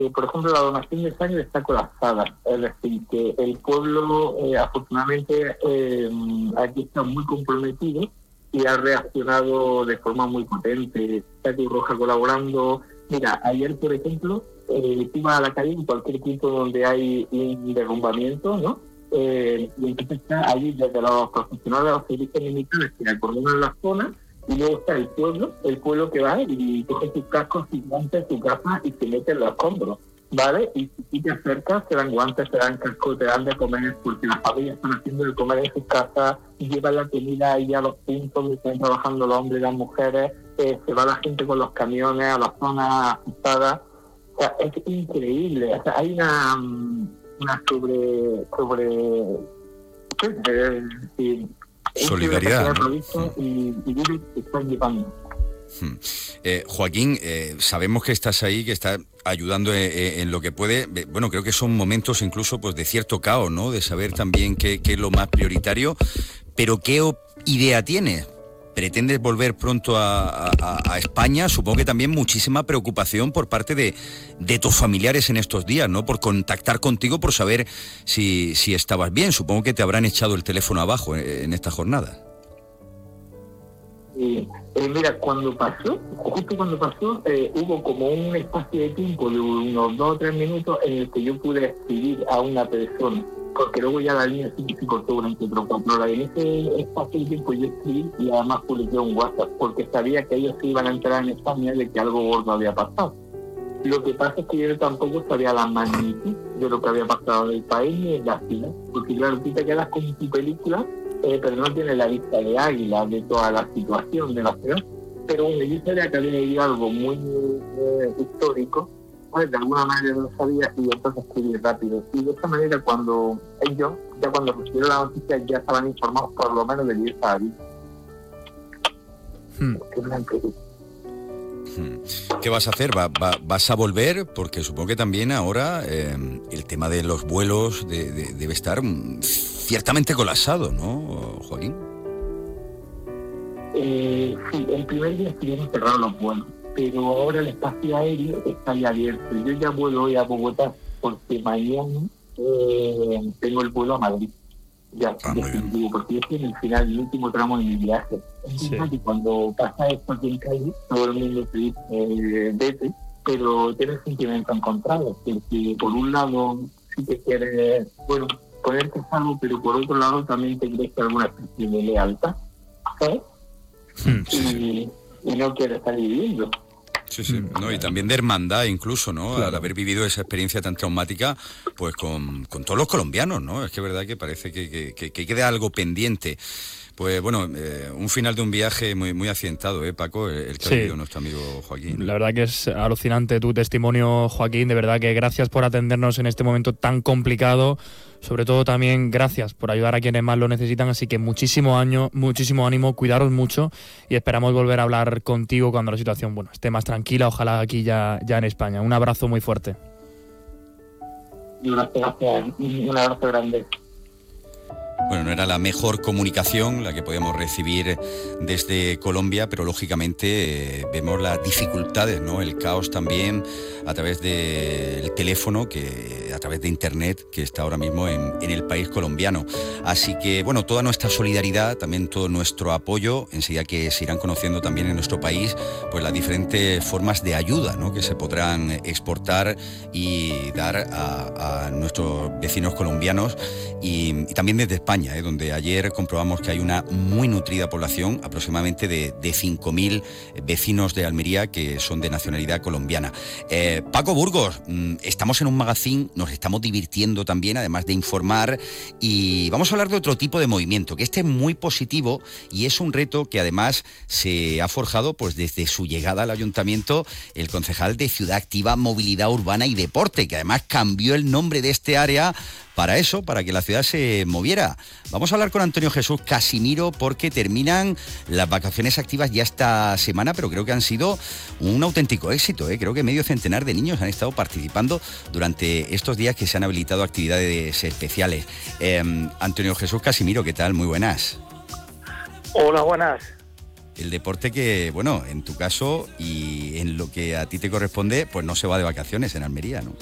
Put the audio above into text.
por ejemplo, la donación de sangre está colapsada. Es decir, que el pueblo, afortunadamente, aquí está muy comprometido y ha reaccionado de forma muy potente. Está Cruz Roja colaborando. Mira, ayer, por ejemplo, tú vas a la calle en cualquier punto donde hay un derrumbamiento, ¿no? Y entonces está allí desde los profesionales de los servicios militares que acordonan la zona, y luego está el pueblo que va y coge sus cascos y guantes, su capa y se mete en los escombros, ¿vale? Y si te acercas, te dan guantes, te dan cascos, te dan de comer, porque las familias están haciendo de comer en sus casas, y llevan la comida ahí a los puntos donde están trabajando los hombres y las mujeres, se va la gente con los camiones a las zonas afectadas. O sea, es increíble. O sea, hay una solidaridad, ¿no? Y están llevando. Joaquín, sabemos que estás ahí, que estás ayudando en lo que puede. Bueno, creo que son momentos incluso pues de cierto caos, ¿no? De saber también qué es lo más prioritario. Pero ¿qué idea tienes? ¿Pretendes volver pronto a España? Supongo que también muchísima preocupación por parte de tus familiares en estos días, ¿no? Por contactar contigo, por saber si estabas bien. Supongo que te habrán echado el teléfono abajo en esta jornada. Mira, justo cuando pasó, hubo como un espacio de tiempo de unos 2 o 3 minutos en el que yo pude escribir a una persona, porque luego ya la línea sí se cortó durante 3 o 4 horas. En ese espacio de tiempo yo escribí y además publiqué un WhatsApp, porque sabía que ellos se iban a enterar en España de que algo gordo había pasado. Lo que pasa es que yo tampoco sabía la magnitud de lo que había pasado en el país ni en la ciudad, porque claro, tú te quedas con tu película, pero no tienes la vista de águila de toda la situación de la ciudad. Pero bueno, yo sabía que había vivido algo muy histórico, pues de alguna manera lo sabía, y entonces escribí rápido. Y de esta manera, cuando ellos, ya cuando recibieron la noticia, ya estaban informados por lo menos de que yo estaba vivo. ¿Qué vas a hacer? ¿Vas a volver? Porque supongo que también ahora el tema de los vuelos debe estar ciertamente colapsado, ¿no, Joaquín? Sí, el primer día estuvieron cerrados los vuelos, pero ahora el espacio aéreo está ya abierto. Yo ya vuelo hoy a Bogotá porque mañana tengo el vuelo a Madrid. Ya, definitivo, porque yo estoy en el final, el último tramo de mi viaje. Entonces, sí, cuando pasa esto aquí en Cádiz, todo el mundo te dice vete, pero tienes sentimientos encontrados, porque por un lado sí que quieres, bueno, ponerte salvo, pero por otro lado también te crees que alguna especie de lealtad, ¿sabes? Y no quieres estar viviendo. Sí, no, y también de hermandad incluso, ¿no? Claro. Al haber vivido esa experiencia tan traumática, pues con todos los colombianos, ¿no? Es que es verdad que parece que queda algo pendiente. Pues bueno, un final de un viaje muy accidentado, Paco, el que ha vivido nuestro amigo Joaquín. La verdad que es alucinante tu testimonio, Joaquín, de verdad que gracias por atendernos en este momento tan complicado, sobre todo también gracias por ayudar a quienes más lo necesitan, así que muchísimo ánimo, cuidaros mucho y esperamos volver a hablar contigo cuando la situación, bueno, esté más tranquila, ojalá aquí ya en España. Un abrazo muy fuerte. Un abrazo grande. Bueno, no era la mejor comunicación la que podíamos recibir desde Colombia, pero lógicamente vemos las dificultades, ¿no? El caos también a través del teléfono, a través de internet, que está ahora mismo en el país colombiano. Así que, bueno, toda nuestra solidaridad, también todo nuestro apoyo, enseguida que se irán conociendo también en nuestro país, pues las diferentes formas de ayuda, ¿no? Que se podrán exportar y dar a nuestros vecinos colombianos y también desde España, donde ayer comprobamos que hay una muy nutrida población, aproximadamente de 5.000 vecinos de Almería que son de nacionalidad colombiana. Paco Burgos, estamos en un magazine, nos estamos divirtiendo también, además de informar, y vamos a hablar de otro tipo de movimiento, que este es muy positivo y es un reto que además se ha forjado pues desde su llegada al ayuntamiento el concejal de Ciudad Activa, Movilidad Urbana y Deporte, que además cambió el nombre de este área para eso, para que la ciudad se moviera. Vamos a hablar con Antonio Jesús Casimiro porque terminan las vacaciones activas ya esta semana, pero creo que han sido un auténtico éxito, ¿eh? Creo que medio centenar de niños han estado participando durante estos días que se han habilitado actividades especiales. Antonio Jesús Casimiro, ¿qué tal? Muy buenas. Hola, buenas. el deporte que, bueno, en tu caso y en lo que a ti te corresponde, pues no se va de vacaciones en Almería, ¿no?